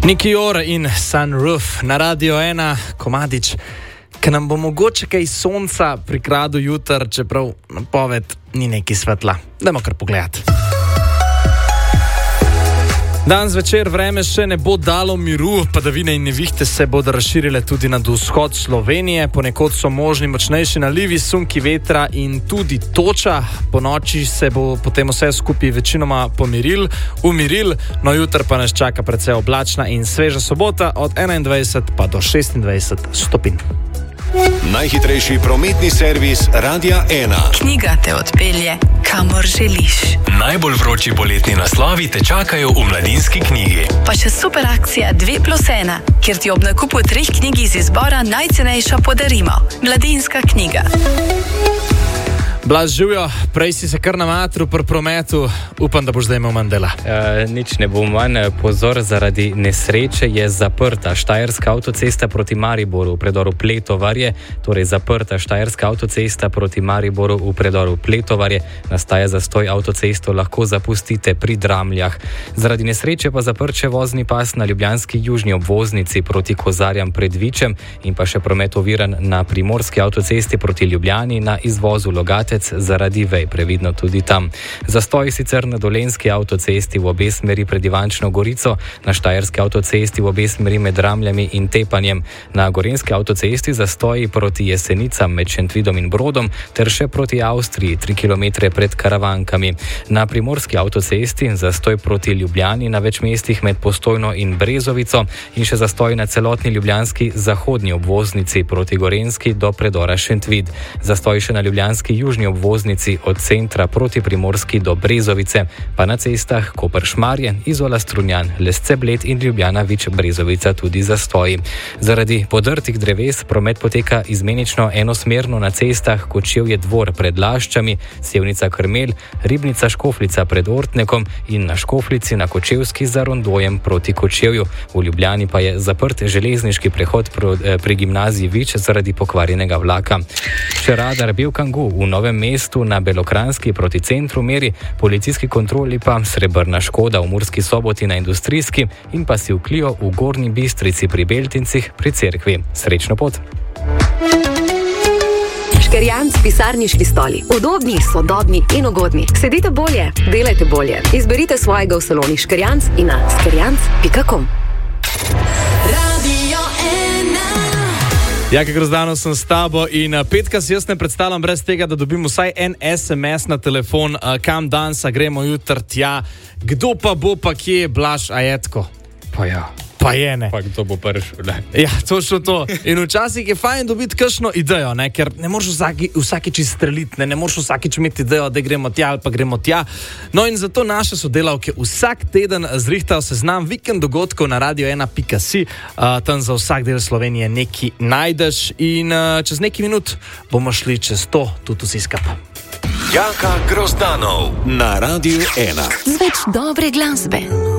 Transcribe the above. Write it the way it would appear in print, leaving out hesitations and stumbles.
Niki Ora in Sunroof na Radio 1, komadič, ki nam bo mogoče kaj sonca prikradel jutr, čeprav napoved ni neki svetla. Dajmo kar pogledati. Danes večer vreme še ne bo dalo miru, padavine in nevihte se bodo razširile tudi nad vzhod Slovenije. Ponekod so možni močnejši nalivi, sunki vetra in tudi toča. Po noči se bo potem vse skupaj večinoma umiril, no jutr pa nas čaka precej oblačna in sveža sobota od 21 pa do 26 stopinj. Najhitrejši prometni servis Radia 1. Knjiga te odpelje, kamor želiš. Najbolj vroči poletni naslovi te čakajo v Mladinski knjigi. Pa še super akcija 2+1, kjer ti ob nakupu 3 knjig iz izbora najcenejša podarimo. Mladinska knjiga. Blaž, živijo, prej si se kar namatru pri prometu, upam, da boš zdaj imel manj dela. Nič ne bo manj, pozor, zaradi nesreče je zaprta Štajerska avtocesta proti Mariboru v predoru Pletovarje, torej zaprta Štajerska avtocesta proti Mariboru v predoru Pletovarje, nastaja zastoj, avtocesto lahko zapustite pri Dramljah. Zaradi nesreče pa zaprt še vozni pas na ljubljanski južni obvoznici proti Kozarjam pred Vičem in pa še promet oviran na primorski avtocesti proti Ljubljani na izvozu Logatec zaradi vej, previdno tudi tam. Zastoj sicer na Dolenjski avtocesti v obe smeri pred Ivančno Gorico, na Štajerski avtocesti v obe smeri med Dramljami in Tepanjem, na Gorenjski avtocesti zastoji proti Jesenicam med Šentvidom in Brodom ter še proti Avstriji 3 km pred Karavankami. Na primorski avtocesti zastoj proti Ljubljani na več mestih med Postojno in Brezovico in še zastoj na celotni ljubljanski zahodni obvoznici proti Gorenjski do predora Šentvid. Zastoj še na ljubljanski južni obvoznici od centra proti Primorski do Brezovice, pa na cestah Koper-Šmarje, Izola-Strunjan, Lesce-Bled in Ljubljana-Vič-Brezovica tudi zastoji. Zaradi podrtih dreves promet poteka izmenično enosmerno na cestah Kočevje-Dvor pred Laščami, Sevnica-Krmelj, Ribnica-Škoflica pred Ortnekom in na Škoflici na Kočevski za rondojem proti Kočevju. V Ljubljani pa je zaprt železniški prehod pri gimnaziji Vič zaradi pokvarjenega vlaka. Še radar Belkangu v Novem mestu na Belokranjski proti centru meri, policijski kontroli pa Srebrna Škoda v Murski Soboti na Industrijski in pa si vklijo v Gornji Bistrici pri Beltincih pri cerkvi. Srečno pot! Škerjanc pisarniški stoli. Udobni, sodobni in ugodni. Sedite bolje, delajte bolje. Izberite svojega v saloni Škerjanc in na škerjanc.com. Jaka Grozdanov sem s tabo in petka si jaz ne predstavljam brez tega, da dobim vsaj en SMS na telefon, kam danes gremo jutr tja. Kdo pa bo pa kje, Blaž, ajetko? Pa ja. Pa je ne. Pa kdo bo prišel, ne? Ja, točno to. In včasih je fajn dobiti kakšno idejo, ne? Ker ne moreš vsakič izstreliti, ne moreš vsakič imeti idejo, da gremo tja ali pa gremo tja. No in zato naše sodelavke vsak teden zrihtajo seznam vikend dogodkov na radio1.si, tam za vsak del Slovenije nekaj najdeš in čez nekaj minut bomo šli čez to tudi vsi skupaj. Jaka Grozdanov na Radio 1. Z več dobre glasbe.